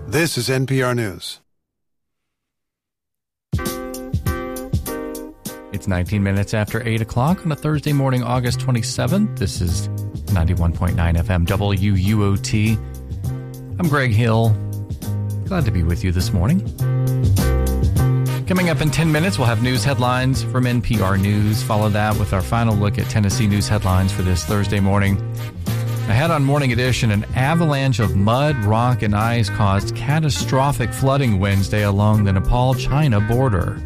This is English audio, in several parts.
This is NPR News. It's 19 minutes after 8 o'clock on a Thursday morning, August 27th. This is 91.9 FM WUOT. I'm Greg Hill. Glad to be with you this morning. Coming up in 10 minutes, we'll have news headlines from NPR News. Follow that with our final look at Tennessee news headlines for this Thursday morning. Ahead on Morning Edition, an avalanche of mud, rock, and ice caused catastrophic flooding Wednesday along the Nepal-China border.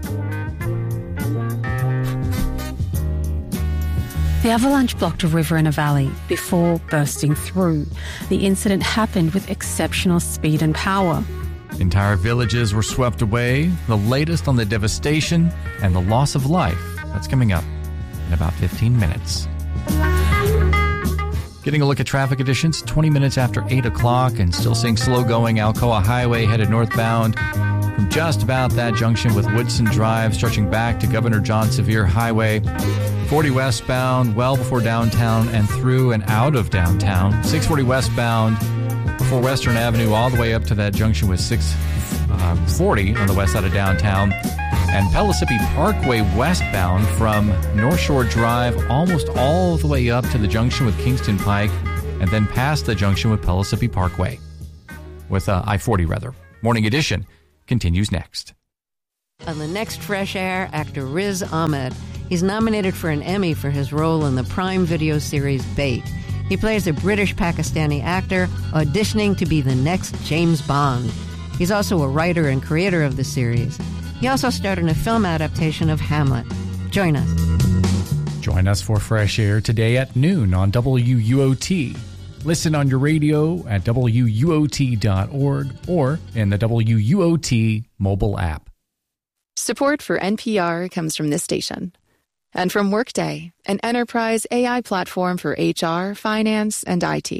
The avalanche blocked a river in a valley before bursting through. The incident happened with exceptional speed and power. Entire villages were swept away, the latest on the devastation and the loss of life. That's coming up in about 15 minutes. Getting a look at traffic conditions, 20 minutes after 8 o'clock and still seeing slow-going Alcoa Highway headed northbound from just about that junction with Woodson Drive, stretching back to Governor John Sevier Highway. 40 westbound, well before downtown and through and out of downtown. 640 westbound before Western Avenue all the way up to that junction with 640 on the west side of downtown. And Pellissippi Parkway westbound from North Shore Drive almost all the way up to the junction with Kingston Pike and then past the junction with Pellissippi Parkway. With I-40 rather. Morning Edition continues next. On the next Fresh Air, actor Riz Ahmed. He's nominated for an Emmy for his role in the Prime Video series Bait. He plays a British-Pakistani actor auditioning to be the next James Bond. He's also a writer and creator of the series. He also starred in a film adaptation of Hamlet. Join us. Join us for Fresh Air today at noon on WUOT. Listen on your radio at WUOT.org or in the WUOT mobile app. Support for NPR comes from this station and from Workday, an enterprise AI platform for HR, finance, and IT.